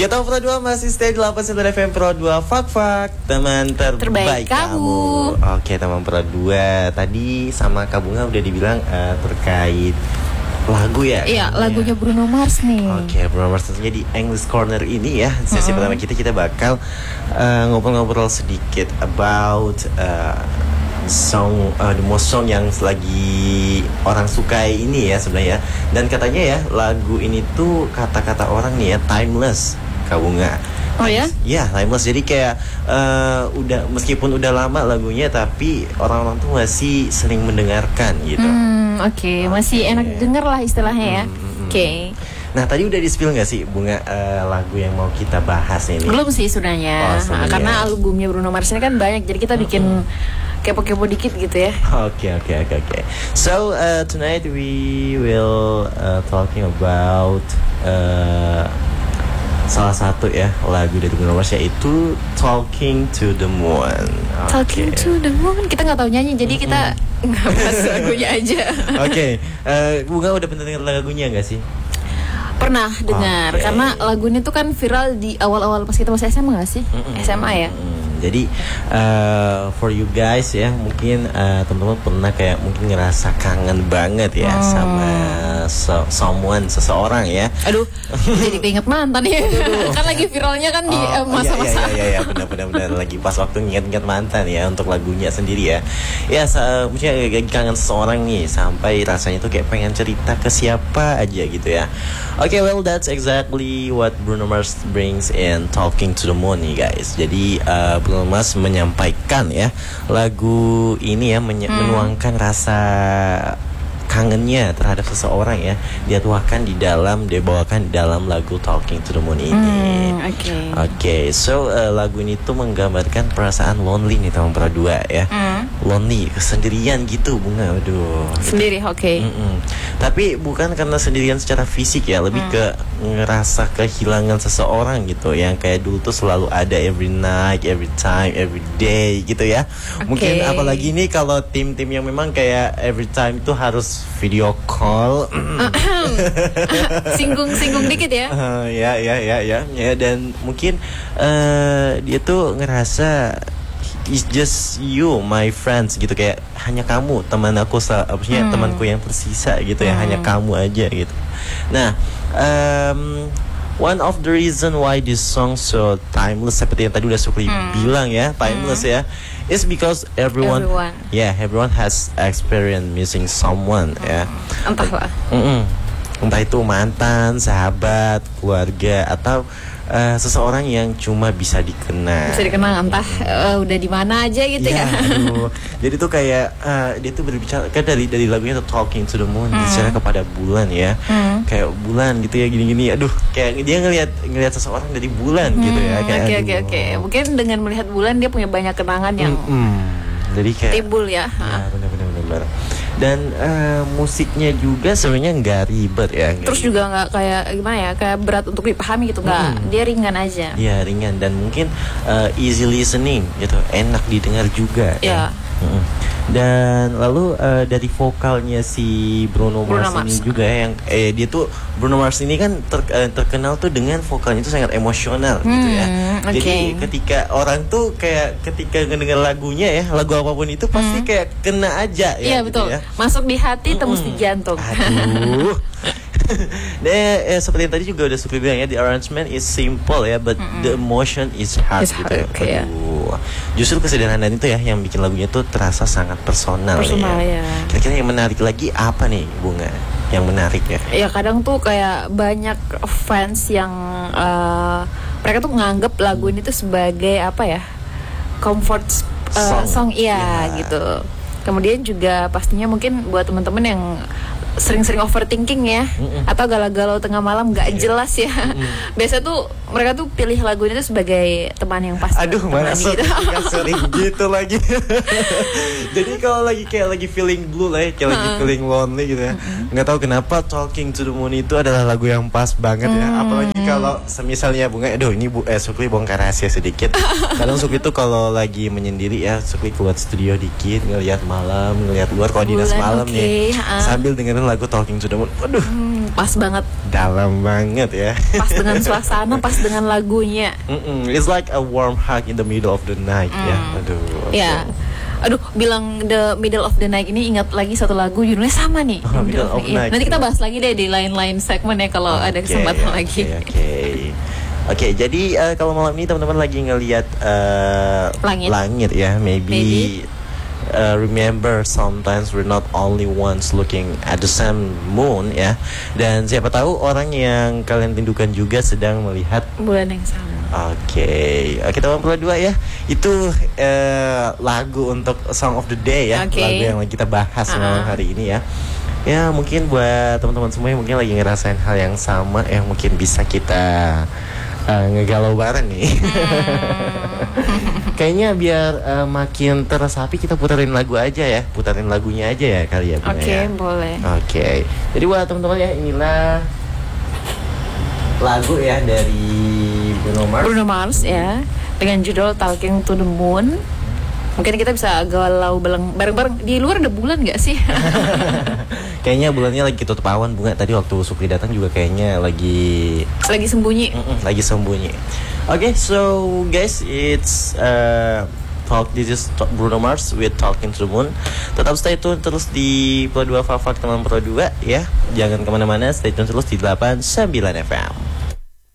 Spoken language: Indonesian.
Ya tahu Pro 2 masih stay di 89 FM Pro 2 Fak teman terbaik kamu. Oke teman Pro 2. Tadi sama Kak Bunga udah dibilang terkait lagu ya. Iya, lagunya Bruno Mars nih. Oke, Bruno Mars tentunya di English Corner ini ya. Sesi pertama kita bakal ngobrol-ngobrol sedikit about the most song yang lagi orang sukai ini ya sebenarnya. Dan katanya ya lagu ini tuh kata-kata orang nih ya timeless, Kak Bunga. Oh ya? Ya timeless. Jadi kayak udah meskipun udah lama lagunya tapi orang-orang tuh masih sering mendengarkan gitu. Oke, masih enak denger lah istilahnya ya. Oke. Nah tadi udah di-spill gak sih Bunga lagu yang mau kita bahas ini? Belum sih sebenarnya. Karena albumnya Bruno Mars ini kan banyak, jadi kita bikin kepo-kepo dikit gitu ya. Oke. So tonight we will talking about salah satu ya lagu dari Bruno Mars yaitu Talking to the Moon. Talking to the Moon. Kita nggak tahu nyanyi, jadi kita nggak bahas lagunya aja. Oke. Bunga udah pernah dengar lagunya nggak sih? Pernah dengar, karena lagu ini tuh kan viral di awal-awal pas kita masih SMA nggak sih? SMA ya. Jadi for you guys ya mungkin teman-teman pernah kayak mungkin ngerasa kangen banget ya sama seseorang ya. Aduh, jadi keinget mantan ya. Kan lagi viralnya kan di masa-masa. Iya benar lagi pas waktu nginget mantan ya untuk lagunya sendiri ya. Ya mungkin lagi kangen seseorang nih sampai rasanya tuh kayak pengen cerita ke siapa aja gitu ya. Okay, well that's exactly what Bruno Mars brings in Talking to the Moon nih guys. Jadi Bruno Mars menyampaikan ya lagu ini ya menuangkan rasa kangennya terhadap seseorang ya, dia bawakan di dalam lagu Talking to the Moon ini. Oke. So lagu ini tuh menggambarkan perasaan lonely nih teman Pro 2 ya. Lonely, kesendirian gitu Bunga. Aduh. Sendiri, oke. Tapi bukan karena sendirian secara fisik ya, lebih ke ngerasa kehilangan seseorang gitu yang kayak dulu tuh selalu ada every night, every time, every day gitu ya. Mungkin apalagi nih kalau tim-tim yang memang kayak every time tuh harus video call. Singgung dikit ya. Ya dan mungkin dia tuh ngerasa it's just you my friends gitu, kayak hanya kamu teman aku, maksudnya temanku yang tersisa gitu ya, hanya kamu aja gitu. Nah one of the reason why this song so timeless seperti yang tadi udah Sukri bilang ya, timeless ya, is because everyone has experienced missing someone ya. Entahlah. Entah itu mantan, sahabat, keluarga atau seseorang yang cuma bisa dikenang. Entah udah di mana aja gitu ya. Jadi tuh kayak dia tuh berbicara kan dari lagunya tuh Talking to the Moon, bicara kepada bulan ya. Kayak bulan gitu ya gini-gini. Aduh, kayak dia ngelihat seseorang dari bulan gitu ya kayak. Oke. Mungkin dengan melihat bulan dia punya banyak kenangan yang jadi kayak timbul ya. Benar. Dan musiknya juga sebenarnya nggak ribet ya. Terus juga nggak kayak gimana ya, kayak berat untuk dipahami gitu, nggak. Dia ringan aja. Iya ringan dan mungkin easy listening gitu, enak didengar juga. Ya. Dan lalu dari vokalnya si Bruno Mars ini juga yang dia tuh Bruno Mars ini kan terkenal tuh dengan vokalnya itu sangat emosional gitu ya. Jadi ketika orang tuh kayak ketika mendengar lagunya ya, lagu apapun itu pasti kayak kena aja ya. Iya gitu betul. Ya. Masuk di hati tembus di jantung. Aduh. Seperti yang tadi juga udah Sukri bilang ya, the arrangement is simple ya, but the emotion is hard gitu ya. Justru kesederhanaan itu ya yang bikin lagunya tuh terasa sangat personal ya. Kira-kira yang menarik lagi apa nih Bunga? Yang menarik ya? Ya kadang tuh kayak banyak fans yang mereka tuh nganggep lagu ini tuh sebagai apa ya, comfort song gitu. Kemudian juga pastinya mungkin buat teman-teman yang sering-sering overthinking ya, atau galau-galau tengah malam nggak jelas ya. Biasa tuh mereka tuh pilih lagu ini tuh sebagai teman yang pas. Aduh, mana gitu. Sering gitu lagi. Jadi kalau lagi feeling blue lah ya, kayak lagi feeling lonely gitu ya, nggak tahu kenapa Talking to the Moon itu adalah lagu yang pas banget ya. Apalagi kalau semisalnya Bunga, aduh ini Sukri bongkar rahasia sedikit. Kadang Sukri tuh kalau lagi menyendiri ya, Sukri keluar studio dikit, ngelihat luar kalau dinas malam nih, sambil dengerin lagu Talking to the Moon. Waduh, Pas banget. Dalam banget ya. Pas dengan suasana, pas dengan lagunya. It's like a warm hug in the middle of the night ya. Aduh. Ya. Aduh, bilang the middle of the night ini ingat lagi satu lagu judulnya sama nih. The Middle of the Night. Nanti kita bahas lagi deh di lain-lain segmen ya kalau ada kesempatan lagi. Oke, jadi kalau malam ini teman-teman lagi ngelihat langit ya, maybe. Remember sometimes we're not only ones looking at the same moon ya. Dan siapa tahu orang yang kalian rindukan juga sedang melihat bulan yang sama. Oke, kita 82 ya. Itu lagu untuk Song of the Day ya. Lagu yang lagi kita bahas malam hari ini ya. Ya mungkin buat teman-teman semua yang mungkin lagi ngerasain hal yang sama, yang mungkin bisa kita ngegalau bareng nih. Kayaknya biar makin teresapi kita putarin lagu aja ya. Putarin lagunya aja ya kali ya. Oke, boleh. Oke. Jadi buat teman-teman ya, inilah lagu ya dari Bruno Mars ya, dengan judul Talking to the Moon. Mungkin kita bisa galau bareng-bareng. Di luar ada bulan gak sih? Kayaknya bulannya lagi tutup awan, Bunga. Tadi waktu Supri datang juga kayaknya lagi sembunyi. Lagi sembunyi. Oke, so guys, it's this is Bruno Mars with Talking to the Moon. Tetap stay tune terus di Pro 2 Fafak teman Pro 2 ya. Jangan kemana-mana, stay tune terus di 89 FM.